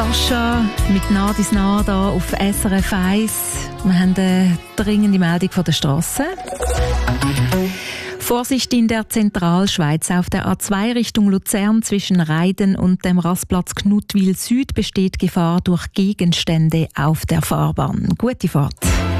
Sascha mit Nadis Nada auf SRF 1. Wir haben eine dringende Meldung von der Strasse. Vorsicht in der Zentralschweiz. Auf der A2 Richtung Luzern zwischen Reiden und dem Rastplatz Knutwil Süd besteht Gefahr durch Gegenstände auf der Fahrbahn. Gute Fahrt.